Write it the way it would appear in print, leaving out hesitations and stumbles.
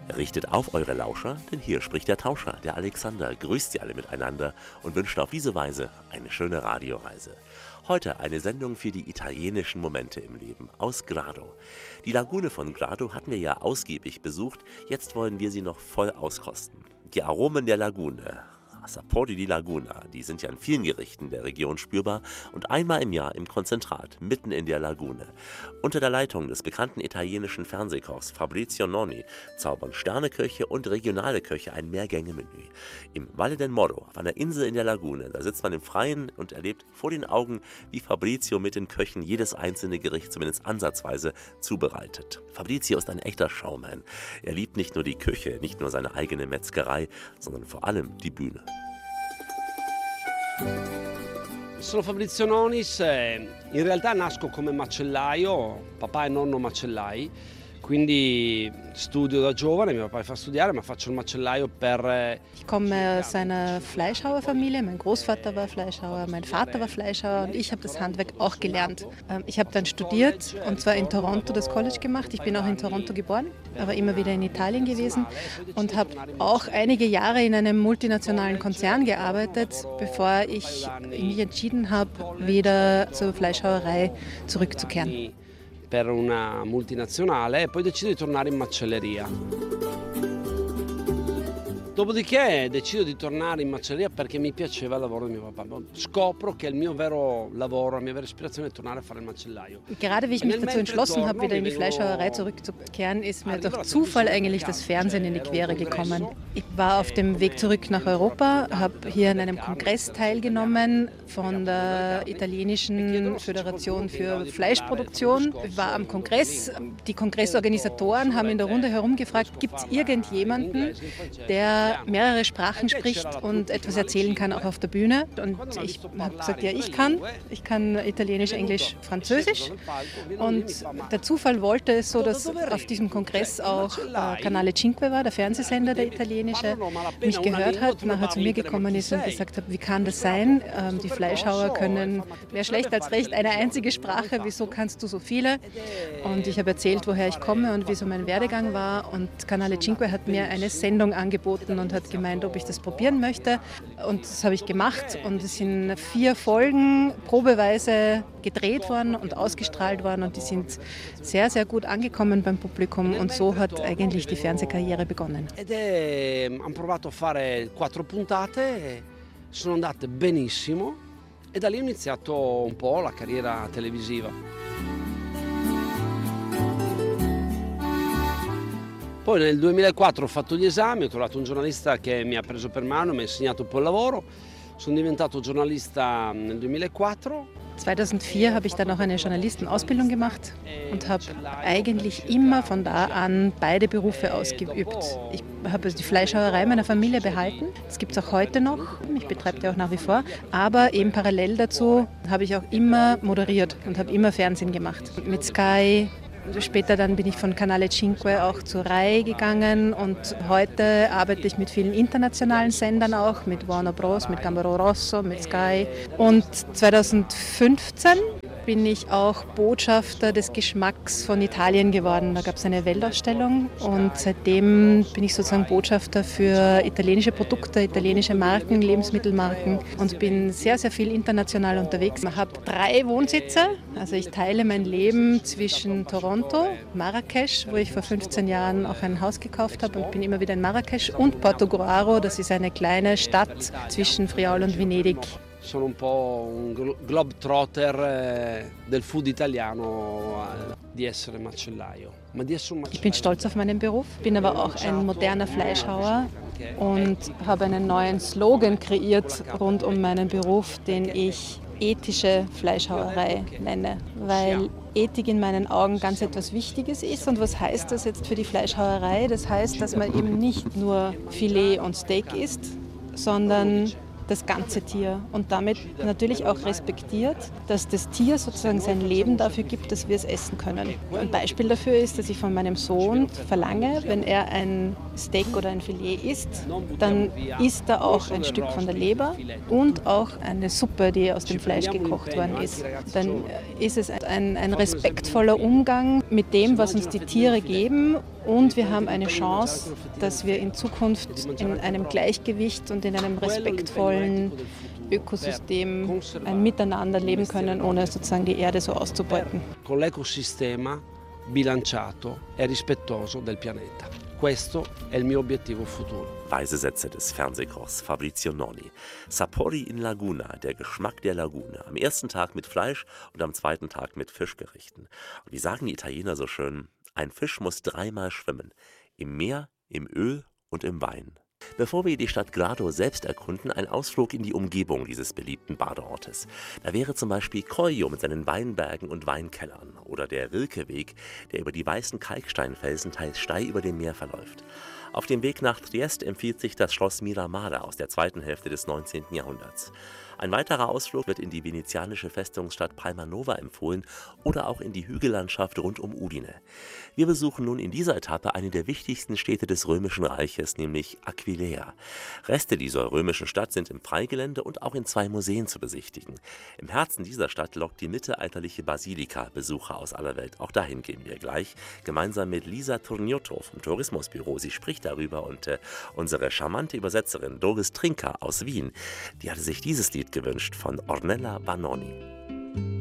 Richtet auf eure Lauscher, denn hier spricht der Tauscher, der Alexander, grüßt sie alle miteinander und wünscht auf diese Weise eine schöne Radioreise. Heute eine Sendung für die italienischen Momente im Leben aus Grado. Die Lagune von Grado hatten wir ja ausgiebig besucht, jetzt wollen wir sie noch voll auskosten. Die Aromen der Lagune. Sapori di Laguna, die sind ja in vielen Gerichten der Region spürbar und einmal im Jahr im Konzentrat, mitten in der Lagune. Unter der Leitung des bekannten italienischen Fernsehkochs Fabrizio Nonni zaubern Sterneköche und regionale Köche ein Mehrgänge-Menü. Im Valle del Moro, auf einer Insel in der Lagune, da sitzt man im Freien und erlebt vor den Augen, wie Fabrizio mit den Köchen jedes einzelne Gericht zumindest ansatzweise zubereitet. Fabrizio ist ein echter Showman. Er liebt nicht nur die Küche, nicht nur seine eigene Metzgerei, sondern vor allem die Bühne. Sono Fabrizio Nonis, in realtà nasco come macellaio, papà e nonno macellai, quindi studio da giovane, mio papà mi fa studiare, ma faccio il macellaio per... Ich komme aus einer Fleischhauerfamilie, mein Großvater war Fleischhauer, mein Vater war Fleischhauer und ich habe das Handwerk auch gelernt. Ich habe dann studiert und zwar in Toronto das College gemacht. Ich bin auch in Toronto geboren, aber immer wieder in Italien gewesen und habe auch einige Jahre in einem multinationalen Konzern gearbeitet, bevor ich mich entschieden habe, wieder zur Fleischhauerei zurückzukehren. Per una multinazionale e poi decido di tornare in macelleria. Dopodiché decido di tornare in macelleria perché mi piaceva il lavoro di mio papà. Scopro che il mio vero lavoro, la mia vera ispirazione è tornare a fare il macellaio. Gerade wie ich mich dazu entschlossen habe, wieder in die Fleischhauerei zurückzukehren, ist mir durch Zufall eigentlich das Fernsehen in die Quere gekommen. Ich war auf dem Weg zurück nach Europa, habe hier an einem Kongress teilgenommen von der italienischen Föderation für Fleischproduktion. Ich war am Kongress, die Kongressorganisatoren haben in der Runde herumgefragt, gibt es irgendjemanden, der mehrere Sprachen spricht und etwas erzählen kann, auch auf der Bühne. Und ich habe gesagt, ja, ich kann Italienisch, Englisch, Französisch. Und der Zufall wollte es so, dass auf diesem Kongress auch Canale 5 war, der Fernsehsender, der italienische, mich gehört hat, nachher zu mir gekommen ist und gesagt hat, wie kann das sein? Die Fleischhauer können mehr schlecht als recht eine einzige Sprache, wieso kannst du so viele? Und ich habe erzählt, woher ich komme und wieso mein Werdegang war. Und Canale 5 hat mir eine Sendung angeboten und hat gemeint, ob ich das probieren möchte. Und das habe ich gemacht und es sind 4 Folgen probeweise gedreht worden und ausgestrahlt worden und die sind sehr, sehr gut angekommen beim Publikum und so hat eigentlich die Fernsehkarriere begonnen. Hanno provato a fare 4 puntate, sono andate benissimo e da lì ho iniziato un po' la carriera televisiva. Poi nel 2004 ho fatto gli esami, ho trovato un giornalista che mi ha preso per mano, mi ha insegnato un po' il lavoro, sono diventato giornalista nel 2004. 2004 habe ich dann auch eine Journalistenausbildung gemacht und habe eigentlich immer von da an beide Berufe ausgeübt. Ich habe also die Fleischhauerei meiner Familie behalten, das gibt es auch heute noch, ich betreibe die auch nach wie vor, aber eben parallel dazu habe ich auch immer moderiert und habe immer Fernsehen gemacht. Mit Sky. Später dann bin ich von Canale 5 auch zur Rai gegangen und heute arbeite ich mit vielen internationalen Sendern auch, mit Warner Bros., mit Gambaro Rosso, mit Sky. Und 2015 bin ich auch Botschafter des Geschmacks von Italien geworden. Da gab es eine Weltausstellung und seitdem bin ich sozusagen Botschafter für italienische Produkte, italienische Marken, Lebensmittelmarken und bin sehr, sehr viel international unterwegs. Ich habe 3 Wohnsitze, also ich teile mein Leben zwischen Toronto, Marrakesch, wo ich vor 15 Jahren auch ein Haus gekauft habe und bin immer wieder in Marrakesch und Portogruaro, das ist eine kleine Stadt zwischen Friaul und Venedig. Sono un po' un globetrotter del food italiano di essere macellaio. Ich bin stolz auf meinen Beruf, bin aber auch ein moderner Fleischhauer und habe einen neuen Slogan kreiert rund um meinen Beruf, den ich ethische Fleischhauerei nenne, weil Ethik in meinen Augen ganz etwas Wichtiges ist. Und was heißt das jetzt für die Fleischhauerei? Das heißt, dass man eben nicht nur Filet und Steak isst, sondern das ganze Tier und damit natürlich auch respektiert, dass das Tier sozusagen sein Leben dafür gibt, dass wir es essen können. Ein Beispiel dafür ist, dass ich von meinem Sohn verlange, wenn er ein Steak oder ein Filet isst, dann isst er auch ein Stück von der Leber und auch eine Suppe, die aus dem Fleisch gekocht worden ist. Dann ist es ein respektvoller Umgang mit dem, was uns die Tiere geben Und wir haben eine Chance, dass wir in Zukunft in einem Gleichgewicht und in einem respektvollen Ökosystem ein Miteinander leben können, ohne sozusagen die Erde so auszubeuten. Con l'ecosistema bilanciato e rispettoso del pianeta. Questo è il mio obiettivo futuro. Weise Sätze des Fernsehkochs Fabrizio Noni. Sapori in Laguna, der Geschmack der Lagune. Am ersten Tag mit Fleisch und am zweiten Tag mit Fischgerichten. Und wie sagen die Italiener so schön, ein Fisch muss dreimal schwimmen. Im Meer, im Öl und im Wein. Bevor wir die Stadt Grado selbst erkunden, ein Ausflug in die Umgebung dieses beliebten Badeortes. Da wäre zum Beispiel Coio mit seinen Weinbergen und Weinkellern oder der Rilkeweg, der über die weißen Kalksteinfelsen teils steil über dem Meer verläuft. Auf dem Weg nach Triest empfiehlt sich das Schloss Miramare aus der zweiten Hälfte des 19. Jahrhunderts. Ein weiterer Ausflug wird in die venezianische Festungsstadt Palma Nova empfohlen oder auch in die Hügellandschaft rund um Udine. Wir besuchen nun in dieser Etappe eine der wichtigsten Städte des Römischen Reiches, nämlich Aquileia. Reste dieser römischen Stadt sind im Freigelände und auch in 2 Museen zu besichtigen. Im Herzen dieser Stadt lockt die mittelalterliche Basilika Besucher aus aller Welt. Auch dahin gehen wir gleich, gemeinsam mit Lisa Turniotto vom Tourismusbüro. Sie spricht darüber und unsere charmante Übersetzerin Doris Trinka aus Wien, die hatte sich dieses Lied gewünscht von Ornella Vanoni.